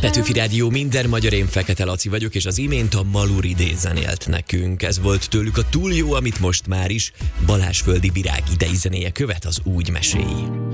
Petőfi Rádió, minden magyar, én Fekete Laci vagyok, és az imént a Malur idén zenélt nekünk. Ez volt tőlük a Túl jó, amit most már is. Balázs Földi Virág idei zenéje követ, az Úgy meséi.